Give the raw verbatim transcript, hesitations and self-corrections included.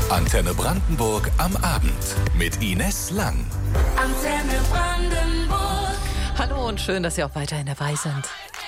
Antenne Brandenburg am Abend mit Ines Lang. Antenne Brandenburg. Hallo und schön, dass Sie auch weiterhin dabei sind.